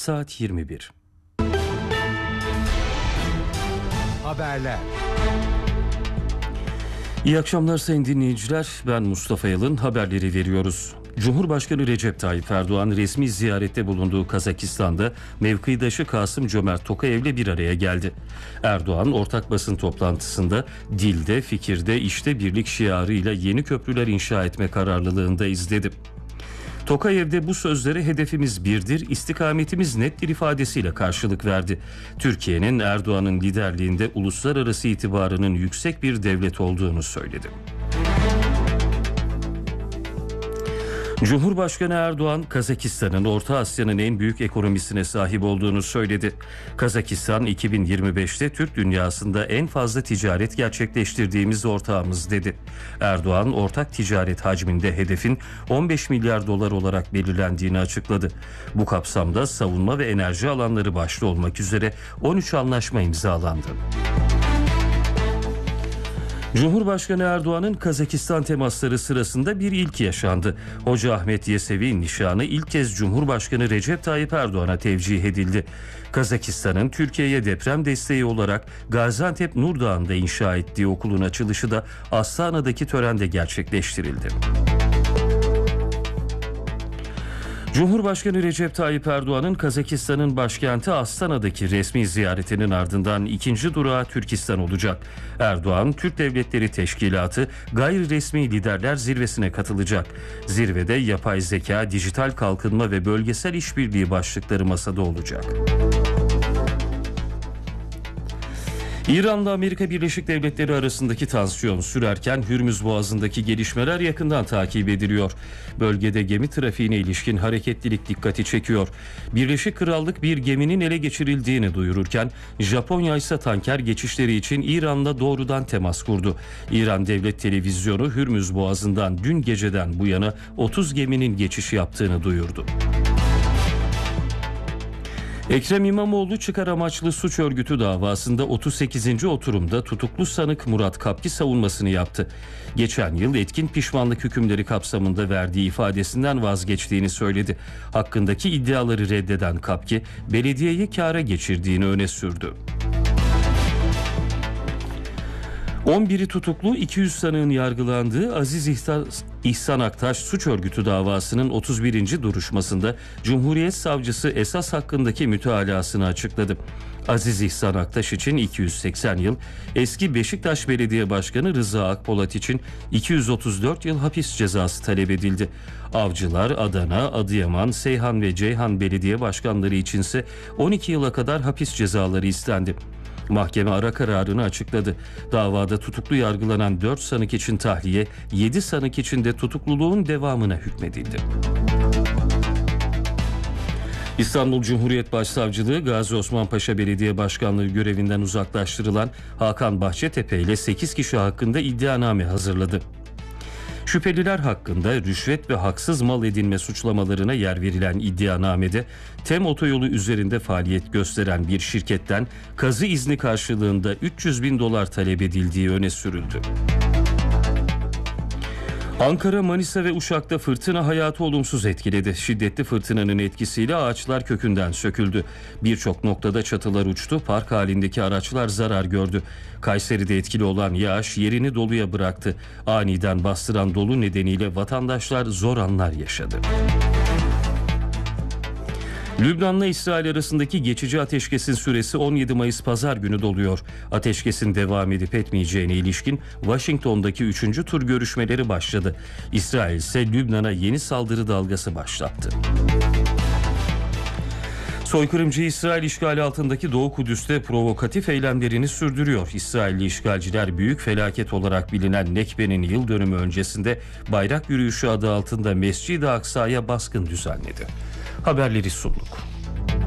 saat 21. Haberler. İyi akşamlar sayın dinleyiciler. Ben Mustafa Yalın, haberleri veriyoruz. Cumhurbaşkanı Recep Tayyip Erdoğan resmi ziyarette bulunduğu Kazakistan'da mevkidaşı Kasım-Cömert Tokayev'le bir araya geldi. Erdoğan ortak basın toplantısında dilde, fikirde, işte birlik şiarıyla yeni köprüler inşa etme kararlılığında izledi. Tokayev'de bu sözlere hedefimiz birdir, istikametimiz nettir ifadesiyle karşılık verdi. Türkiye'nin Erdoğan'ın liderliğinde uluslararası itibarının yüksek bir devlet olduğunu söyledi. Cumhurbaşkanı Erdoğan, Kazakistan'ın Orta Asya'nın en büyük ekonomisine sahip olduğunu söyledi. Kazakistan 2025'te Türk dünyasında en fazla ticaret gerçekleştirdiğimiz ortağımız dedi. Erdoğan, ortak ticaret hacminde hedefin 15 milyar dolar olarak belirlendiğini açıkladı. Bu kapsamda savunma ve enerji alanları başta olmak üzere 13 anlaşma imzalandı. Cumhurbaşkanı Erdoğan'ın Kazakistan temasları sırasında bir ilk yaşandı. Hoca Ahmet Yesevi'nin nişanı ilk kez Cumhurbaşkanı Recep Tayyip Erdoğan'a tevcih edildi. Kazakistan'ın Türkiye'ye deprem desteği olarak Gaziantep Nur Dağı'nda inşa ettiği okulun açılışı da Astana'daki törende gerçekleştirildi. Cumhurbaşkanı Recep Tayyip Erdoğan'ın Kazakistan'ın başkenti Astana'daki resmi ziyaretinin ardından ikinci durağı Türkistan olacak. Erdoğan, Türk Devletleri Teşkilatı Gayri Resmi Liderler Zirvesi'ne katılacak. Zirvede yapay zeka, dijital kalkınma ve bölgesel işbirliği başlıkları masada olacak. İran'la Amerika Birleşik Devletleri arasındaki tansiyon sürerken Hürmüz Boğazı'ndaki gelişmeler yakından takip ediliyor. Bölgede gemi trafiğine ilişkin hareketlilik dikkati çekiyor. Birleşik Krallık bir geminin ele geçirildiğini duyururken Japonya ise tanker geçişleri için İran'la doğrudan temas kurdu. İran Devlet Televizyonu Hürmüz Boğazı'ndan dün geceden bu yana 30 geminin geçiş yaptığını duyurdu. Ekrem İmamoğlu çıkar amaçlı suç örgütü davasında 38. oturumda tutuklu sanık Murat Kapki savunmasını yaptı. Geçen yıl etkin pişmanlık hükümleri kapsamında verdiği ifadesinden vazgeçtiğini söyledi. Hakkındaki iddiaları reddeden Kapki, belediyeyi kâra geçirdiğini öne sürdü. 11'i tutuklu 200 sanığın yargılandığı Aziz İhsan Aktaş suç örgütü davasının 31. duruşmasında Cumhuriyet Savcısı esas hakkındaki mütalasını açıkladı. Aziz İhsan Aktaş için 280 yıl, eski Beşiktaş Belediye Başkanı Rıza Akpolat için 234 yıl hapis cezası talep edildi. Avcılar, Adana, Adıyaman, Seyhan ve Ceyhan belediye başkanları içinse 12 yıla kadar hapis cezaları istendi. Mahkeme ara kararını açıkladı. Davada tutuklu yargılanan 4 sanık için tahliye, 7 sanık için de tutukluluğun devamına hükmedildi. İstanbul Cumhuriyet Başsavcılığı Gazi Osman Paşa Belediye Başkanlığı görevinden uzaklaştırılan Hakan Bahçetepe ile 8 kişi hakkında iddianame hazırladı. Şüpheliler hakkında rüşvet ve haksız mal edinme suçlamalarına yer verilen iddianamede TEM otoyolu üzerinde faaliyet gösteren bir şirketten kazı izni karşılığında 300 bin dolar talep edildiği öne sürüldü. Ankara, Manisa ve Uşak'ta fırtına hayatı olumsuz etkiledi. Şiddetli fırtınanın etkisiyle ağaçlar kökünden söküldü. Birçok noktada çatılar uçtu, park halindeki araçlar zarar gördü. Kayseri'de etkili olan yağış yerini doluya bıraktı. Aniden bastıran dolu nedeniyle vatandaşlar zor anlar yaşadı. Lübnan'la İsrail arasındaki geçici ateşkesin süresi 17 Mayıs Pazar günü doluyor. Ateşkesin devam edip etmeyeceğine ilişkin Washington'daki 3. tur görüşmeleri başladı. İsrail ise Lübnan'a yeni saldırı dalgası başlattı. Soykırımcı İsrail işgali altındaki Doğu Kudüs'te provokatif eylemlerini sürdürüyor. İsrailli işgalciler büyük felaket olarak bilinen Nekbe'nin yıl dönümü öncesinde bayrak yürüyüşü adı altında Mescid-i Aksa'ya baskın düzenledi. Haberleri sunduk.